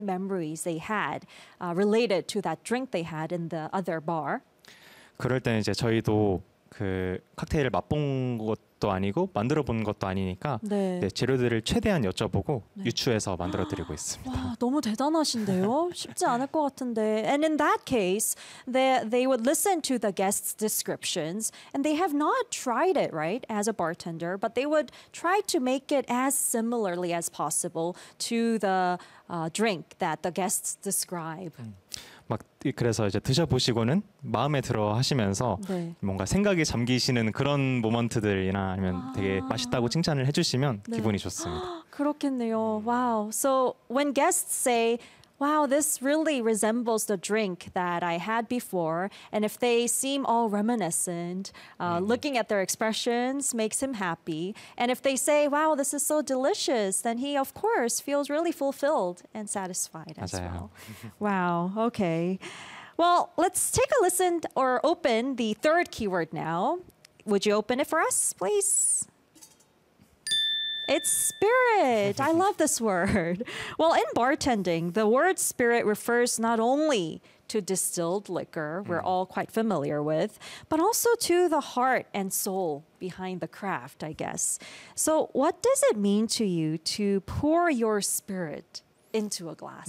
memories they had related to that drink they had in the other bar. 그럴 때는 이제 저희도 그 칵테일을 맛본 것도 아니고 만들어 본 것도 아니니까 네. 네, 재료들을 최대한 여쭤보고 네. 유추해서 만들어 드리고 있습니다. 와, 너무 대단하신데요? 쉽지 않을 것 같은데. And in that case, they would listen to the guests' descriptions and they have not tried it, right, as a bartender, but they would try to make it as similarly as possible to the drink that the guests describe. 막 그래서 이제 드셔보시고는 마음에 들어 하시면서 네. 뭔가 생각에 잠기시는 그런 모먼트들이나 아니면 되게 맛있다고 칭찬을 해주시면 네. 기분이 좋습니다. 그렇겠네요. Wow. So when guests say, wow, this really resembles the drink that I had before, and if they seem all reminiscent, looking at their expressions makes him happy. And if they say, wow, this is so delicious, then he, of course, feels really fulfilled and satisfied as 맞아요. well. Wow. Okay. Well, let's take a listen or open the third keyword now. Would you open it for us, please? It's spirit. I love this word. Well, in bartending, the word spirit refers not only to distilled liquor, we're all quite familiar with, but also to the heart and soul behind the craft, I guess. So, what does it mean to you to pour your spirit into a glass?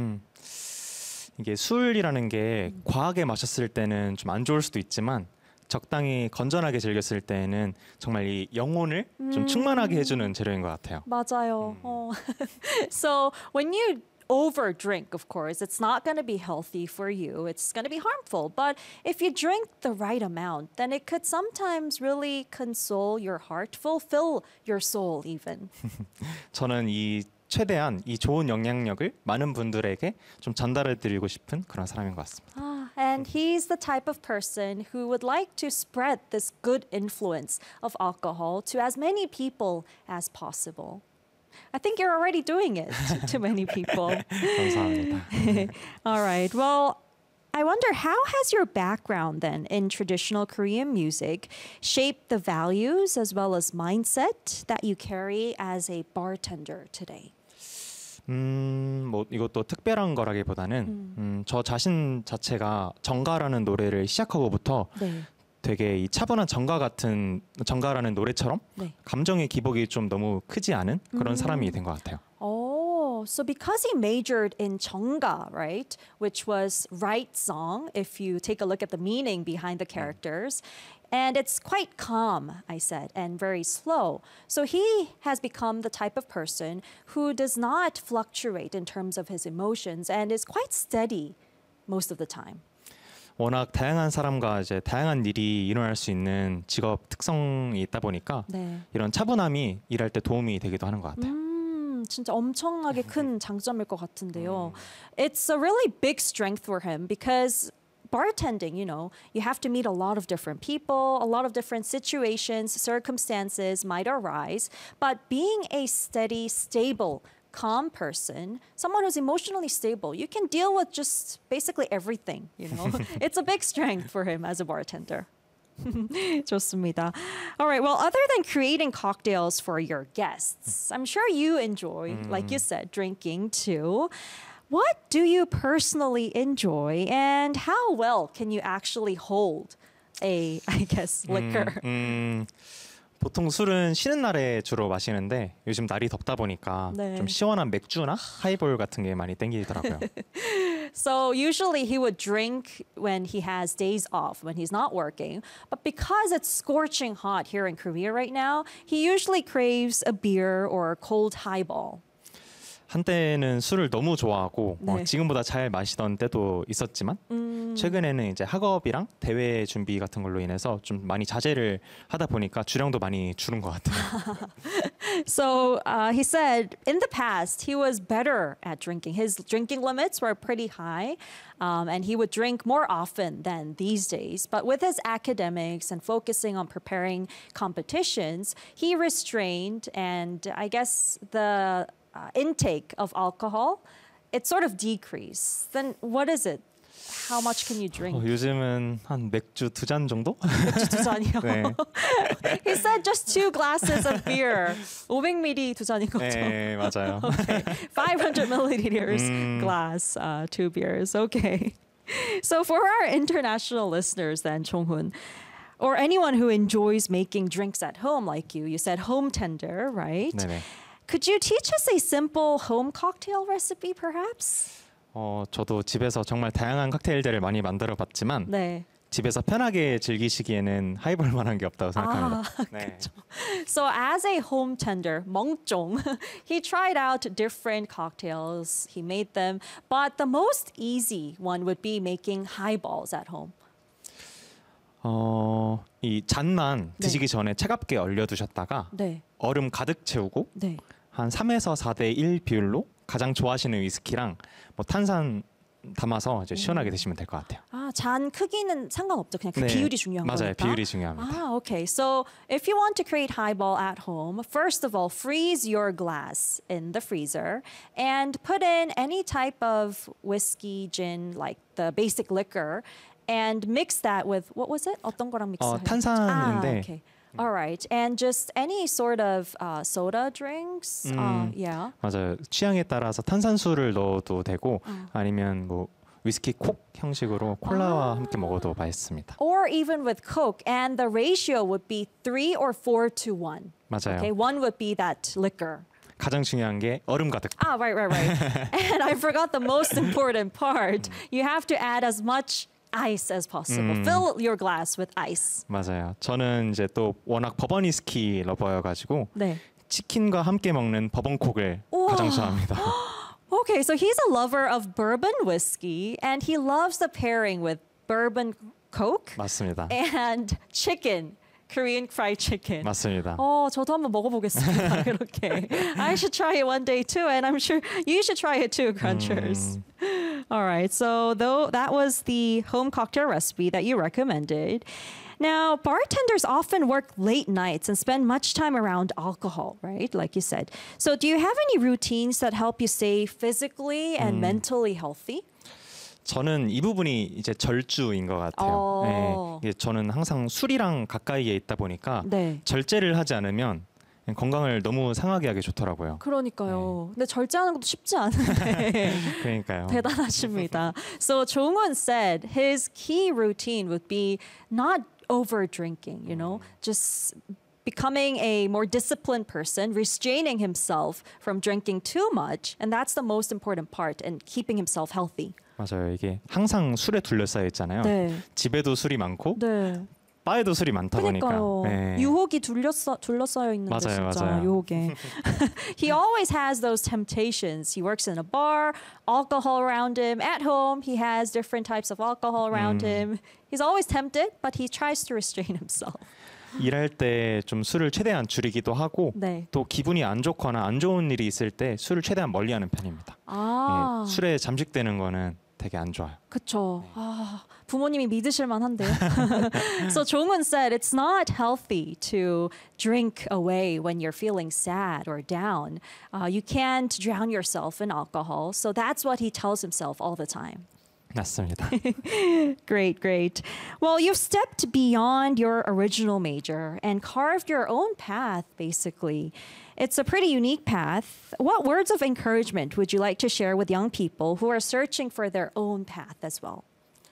이게 술이라는 게 과하게 마셨을 때는 좀 안 좋을 수도 있지만 적당히 건전하게 즐겼을 때는 정말 이 영혼을 좀 충만하게 해주는 재료인 것 같아요. 맞아요. So when you overdrink, of course, it's not going to be healthy for you. It's going to be harmful. But if you drink the right amount, then it could sometimes really console your heart, fulfill your soul even. 저는 이 최대한 이 좋은 영향력을 많은 분들에게 좀 전달해 드리고 싶은 그런 사람인 것 같습니다. And he's the type of person who would like to spread this good influence of alcohol to as many people as possible. I think you're already doing it to many people. 감사합니다. All right. Well, I wonder, how has your background then in traditional Korean music shaped the values as well as mindset that you carry as a bartender today? 뭐 이것도 특별한 거라기보다는 저 자신 자체가 정가라는 노래를 시작하고부터 네. 되게 이 차분한 정가라는 노래처럼 네. 감정의 기복이 좀 너무 크지 않은 그런 사람이 된 것 같아요. Oh, so because he majored in 정가, right, which was right song, if you take a look at the meaning behind the characters, and it's quite calm, I said, and very slow. So he has become the type of person who does not fluctuate in terms of his emotions and is quite steady most of the time. 워낙 다양한 사람과 이제 다양한 일이 일어날 수 있는 직업 특성이 있다 보니까 네. 이런 차분함이 일할 때 도움이 되기도 하는 것 같아요. 진짜 엄청나게 큰 장점일 것 같은데요. It's a really big strength for him because bartending, you know, you have to meet a lot of different people, a lot of different situations, circumstances might arise, but being a steady, stable, calm person, someone who's emotionally stable, you can deal with just basically everything, you know. It's a big strength for him as a bartender. 좋습니다. All right, well, other than creating cocktails for your guests, I'm sure you enjoy, like you said, drinking too. What do you personally enjoy and how well can you actually hold a, I guess, liquor? 보통 술은 쉬는 날에 주로 마시는데 요즘 날이 덥다 보니까 네. 좀 시원한 맥주나 하이볼 같은 게 많이 땡기더라고요. So usually he would drink when he has days off, when he's not working. But because it's scorching hot here in Korea right now, he usually craves a beer or a cold highball. 한때는 술을 너무 좋아하고 네. 지금보다 잘 마시던 때도 있었지만 최근에는 이제 학업이랑 대회 준비 같은 걸로 인해서 좀 많이 자제를 하다 보니까 주량도 많이 줄은 것 같아요. So he said in the past he was better at drinking. His drinking limits were pretty high, and he would drink more often than these days. But with his academics and focusing on preparing competitions, he restrained, and I guess the intake of alcohol, it sort of decreased. Then what is it how much can you drink? 요즘은 한 맥주 2잔 정도? 맥주 두 잔이요. 네. He said just 2 glasses of beer. 500ml 두 잔인 거죠. 네, 맞아요. Okay. 500 milliliters glass, 2 beers. Okay. So for our international listeners then, Chonghun, or anyone who enjoys making drinks at home like you said home tender, right? 네네. Could you teach us a simple home cocktail recipe perhaps? 저도 집에서 정말 다양한 칵테일들을 많이 만들어 봤지만 네. 집에서 편하게 즐기시기에는 하이볼 만한 게 없다고 생각합니다. 네. So as a home tender, 멍종, he tried out different cocktails. He made them, but the most easy one would be making highballs at home. 이 잔만 네. 드시기 전에 차갑게 얼려두셨다가 네. 얼음 가득 채우고 네. 한 3에서 4대 1 비율로 가장 좋아하시는 위스키랑 뭐 탄산 담아서 이제 시원하게 드시면 될 것 같아요. 아, 잔 크기는 상관없죠. 그냥 그 네. 비율이 중요한 맞아요. 거니까. 비율이 중요합니다. Ah, okay. So if you want to create highball at home, first of all, freeze your glass in the freezer and put in any type of whiskey, gin, like the basic liquor, and mix that with what was it? 어떤 거랑 믹스해요? 탄산인데 okay. All right. And just any sort of soda drinks. Yeah. 맞아요. 취향에 따라서 탄산수를 넣어도 되고 아니면 뭐 위스키 콕 형식으로 콜라와 함께 먹어도 맛있습니다. Or even with Coke. And the ratio would be 3 or 4 to 1. 맞아요. Okay. One would be that liquor. 가장 중요한 게 얼음 가득. Ah, right. And I forgot the most important part. You have to add as much ice as possible. Fill your glass with ice. 맞아요. 저는 이제 또 워낙 버번 위스키 러버여가지고 네. 치킨과 함께 먹는 버번 콕을 우와. 가장 좋아합니다. Okay, so he's a lover of bourbon whiskey and he loves the pairing with bourbon Coke 맞습니다. and chicken, Korean fried chicken. 맞습니다. 저도 한번 먹어보겠습니다. 그렇게. I should try it one day too, and I'm sure you should try it too, Crunchers. All right, so that was the home cocktail recipe that you recommended. Now, bartenders often work late nights and spend much time around alcohol, right? Like you said. So do you have any routines that help you stay physically and mentally healthy? 저는 이 부분이 이제 절주인 것 같아요. 네, 이게 저는 항상 술이랑 가까이에 있다 보니까 네. 절제를 하지 않으면 건강을 너무 상하게 하기 좋더라고요. 그러니까요. 근데 절제하는 것도 쉽지 않은데. 그러니까요. 대단하십니다. So Jongwon said his key routine would be not over drinking, just becoming a more disciplined person, restraining himself from drinking too much, and that's the most important part in keeping himself healthy. 맞아요. 이게 항상 술에 둘러싸여 있잖아요. 네. 집에도 술이 많고 네. 바에도 술이 많다 그러니까요. 보니까. 네. 유혹이 둘러싸여 있는데 맞아요, 진짜 맞아요. 유혹에. He always has those temptations. He works in a bar, alcohol around him. At home, he has different types of alcohol around him. He's always tempted, but he tries to restrain himself. 일할 때 좀 술을 최대한 줄이기도 하고 네. 또 기분이 안 좋거나 안 좋은 일이 있을 때 술을 최대한 멀리하는 편입니다. 아, 술에 잠식되는 거는 되게 안 좋아요. 그쵸. 부모님이 믿으실 만한데요. So Jongwon said it's not healthy to drink away when you're feeling sad or down. You can't drown yourself in alcohol. So that's what he tells himself all the time. 맞습니다. Great. Well, you've stepped beyond your original major and carved your own path, basically. It's a pretty unique path. What words of encouragement would you like to share with young people who are searching for their own path as well?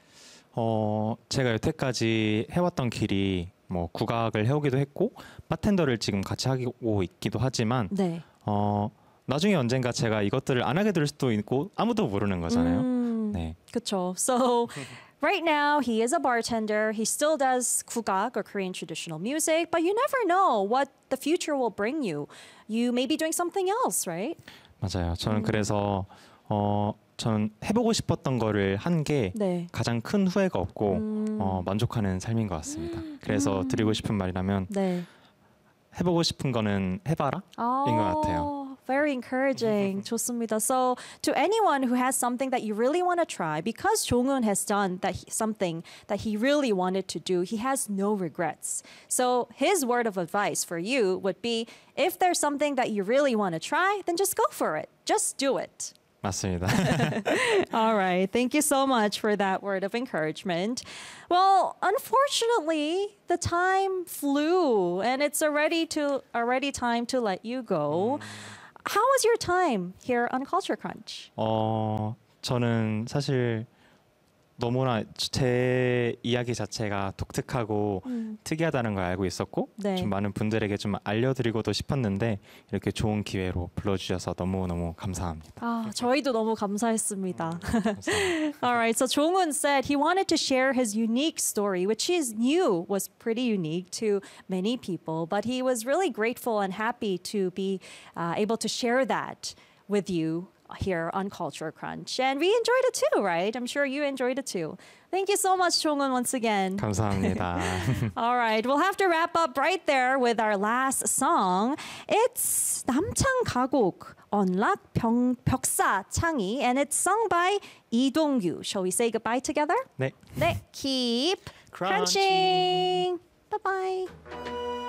제가 여태까지 해왔던 길이 뭐 국악을 해오기도 했고 바텐더를 지금 같이 하고 있기도 하지만 네. 나중에 언젠가 제가 이것들을 안 하게 될 수도 있고 아무도 모르는 거잖아요. 네. 그쵸. So right now he is a bartender. He still does 국악 or Korean traditional music, but you never know what the future will bring you. You may be doing something else, right? 맞아요. 저는 그래서 저는 해보고 싶었던 거를 한 게 네. 가장 큰 후회가 없고 만족하는 삶인 것 같습니다. 그래서 드리고 싶은 말이라면 네. 해보고 싶은 거는 해봐라 인 것 같아요. Very encouraging. 좋습니다. So to anyone who has something that you really want to try, because Jongwon has done something that he really wanted to do, he has no regrets. So his word of advice for you would be, if there's something that you really want to try, then just go for it. Just do it. 맞습니다. All right. Thank you so much for that word of encouragement. Well, unfortunately, the time flew and it's already time to let you go. How was your time here on Culture Crunch? 저는 사실 너무나 제 이야기 자체가 독특하고 특이하다는 걸 알고 있었고 네. 좀 많은 분들에게 좀 알려드리고도 싶었는데 이렇게 좋은 기회로 불러주셔서 너무너무 감사합니다. 아, 저희도 너무 감사했습니다. 감사합니다. All right. So Jong-un said he wanted to share his unique story, which he knew was pretty unique to many people, but he was really grateful and happy to be able to share that with you here on Culture Crunch. And we enjoyed it too, right? I'm sure you enjoyed it too. Thank you so much, Jong-un, once again. 감사합니다. All right, we'll have to wrap up right there with our last song. It's 남창 가곡 언락 벽사 창이, and it's sung by 이동규. Shall we say goodbye together? 네. 네, keep Crunching. crunching. Bye-bye.